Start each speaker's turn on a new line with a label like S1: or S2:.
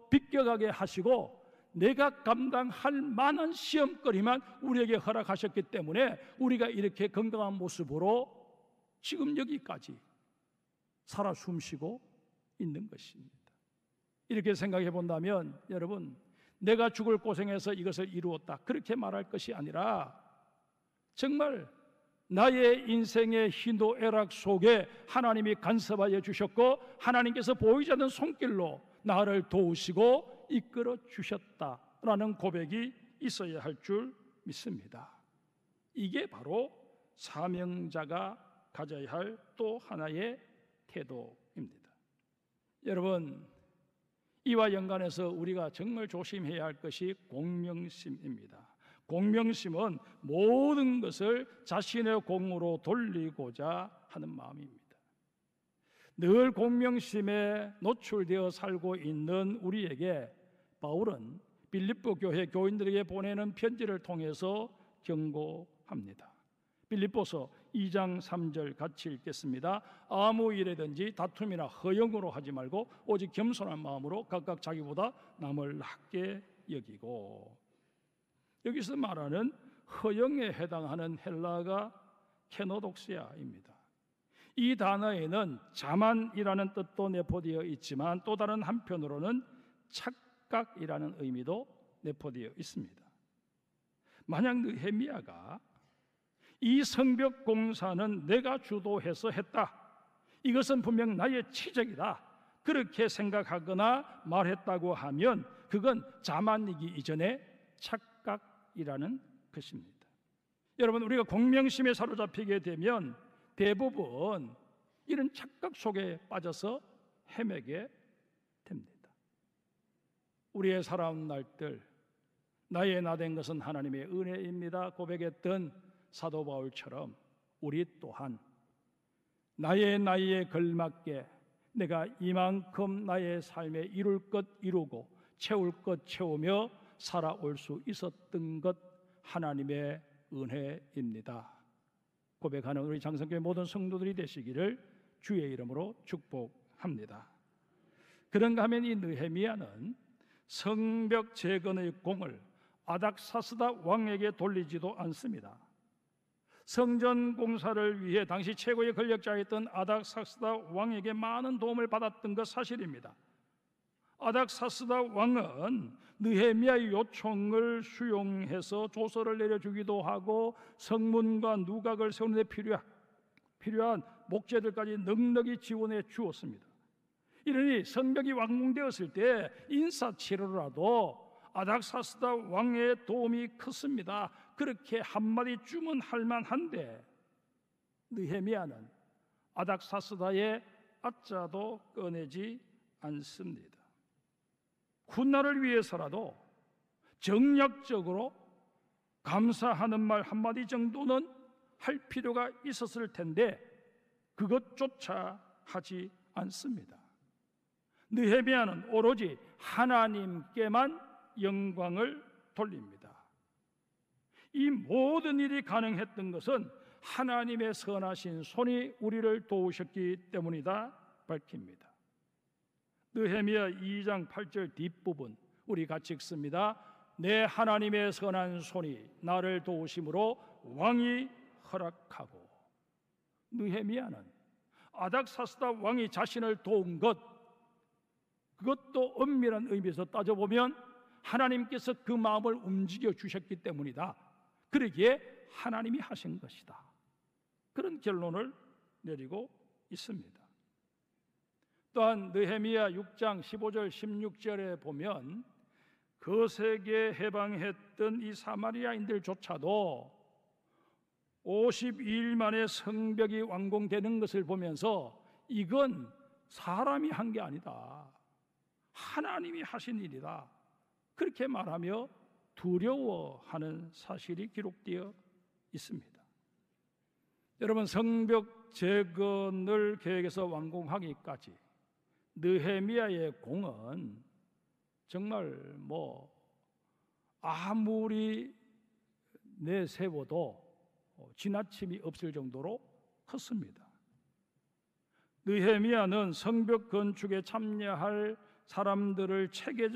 S1: 비껴가게 하시고 내가 감당할 만한 시험거리만 우리에게 허락하셨기 때문에 우리가 이렇게 건강한 모습으로 지금 여기까지 살아 숨쉬고 있는 것입니다. 이렇게 생각해 본다면 여러분, 내가 죽을 고생해서 이것을 이루었다 그렇게 말할 것이 아니라 정말 나의 인생의 희노애락 속에 하나님이 간섭하여 주셨고 하나님께서 보이지 않는 손길로 나를 도우시고 이끌어 주셨다라는 고백이 있어야 할 줄 믿습니다. 이게 바로 사명자가 가져야 할 또 하나의 태도입니다. 여러분, 이와 연관해서 우리가 정말 조심해야 할 것이 공명심입니다. 공명심은 모든 것을 자신의 공으로 돌리고자 하는 마음입니다. 늘 공명심에 노출되어 살고 있는 우리에게 바울은 빌립보 교회 교인들에게 보내는 편지를 통해서 경고합니다. 빌립보서 2장 3절 같이 읽겠습니다. 아무 일에든지 다툼이나 허영으로 하지 말고 오직 겸손한 마음으로 각각 자기보다 남을 낮게 여기고. 여기서 말하는 허영에 해당하는 헬라어가 케노독시아입니다. 이 단어에는 자만이라는 뜻도 내포되어 있지만 또 다른 한편으로는 착각이라는 의미도 내포되어 있습니다. 만약 느헤미야가 이 성벽 공사는 내가 주도해서 했다, 이것은 분명 나의 치적이다, 그렇게 생각하거나 말했다고 하면 그건 자만이기 이전에 착각이라는 것입니다. 여러분, 우리가 공명심에 사로잡히게 되면 대부분 이런 착각 속에 빠져서 헤매게 됩니다. 우리의 살아온 날들, 나의 나된 것은 하나님의 은혜입니다 고백했던 사도 바울처럼 우리 또한 나의 나이에 걸맞게 내가 이만큼 나의 삶에 이룰 것 이루고 채울 것 채우며 살아올 수 있었던 것 하나님의 은혜입니다 고백하는 우리 장성교회 모든 성도들이 되시기를 주의 이름으로 축복합니다. 그런가 하면 이 느헤미야는 성벽 재건의 공을 아닥사스다 왕에게 돌리지도 않습니다. 성전 공사를 위해 당시 최고의 권력자였던 아닥사스다 왕에게 많은 도움을 받았던 것 사실입니다. 아닥사스다 왕은 느헤미야의 요청을 수용해서 조서를 내려주기도 하고 성문과 누각을 세우는 데 필요한 목재들까지 넉넉히 지원해 주었습니다. 이러니 성벽이 완공되었을 때 인사치료라도 아닥사스다 왕의 도움이 컸습니다. 그렇게 한마디 주문할 만한데 느헤미야는 아닥사스다의 아자도 꺼내지 않습니다. 훗날을 위해서라도 정략적으로 감사하는 말 한마디 정도는 할 필요가 있었을 텐데 그것조차 하지 않습니다. 느헤미야는 오로지 하나님께만 영광을 돌립니다. 이 모든 일이 가능했던 것은 하나님의 선하신 손이 우리를 도우셨기 때문이다 밝힙니다. 느헤미야 2장 8절 뒷부분 우리 같이 읽습니다. 내 하나님의 선한 손이 나를 도우심으로 왕이 허락하고. 느헤미야는 아닥사스다 왕이 자신을 도운 것, 그것도 엄밀한 의미에서 따져보면 하나님께서 그 마음을 움직여 주셨기 때문이다. 그러기에 하나님이 하신 것이다. 그런 결론을 내리고 있습니다. 또한 느헤미야 6장 15절 16절에 보면 거세게 해방했던 이 사마리아인들조차도 52일 만에 성벽이 완공되는 것을 보면서 이건 사람이 한 게 아니다, 하나님이 하신 일이다, 그렇게 말하며 두려워하는 사실이 기록되어 있습니다. 여러분, 성벽 재건을 계획해서 완공하기까지 느헤미야의 공은 정말 아무리 내세워도 지나침이 없을 정도로 컸습니다. 느헤미야는 성벽 건축에 참여할 사람들을 체계적